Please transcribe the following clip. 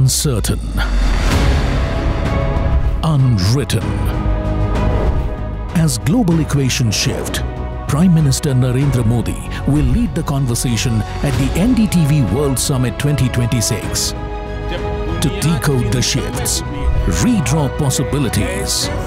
uncertain, unwritten. As global equations shift, Prime Minister Narendra Modi will lead the conversation at the NDTV World Summit 2026 to decode the shifts, redraw possibilities